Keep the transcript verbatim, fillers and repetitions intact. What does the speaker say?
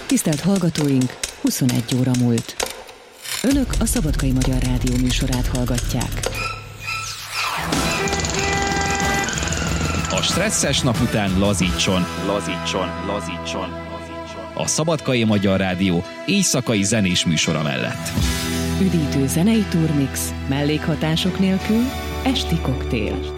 Tisztelt hallgatóink, huszonegy óra múlt. Önök a Szabadkai Magyar Rádió műsorát hallgatják. A stresszes nap után lazítson, lazítson, lazítson, lazítson. A Szabadkai Magyar Rádió éjszakai zenés műsora mellett. Üdítő zenei turmix, mellékhatások nélkül, esti koktél.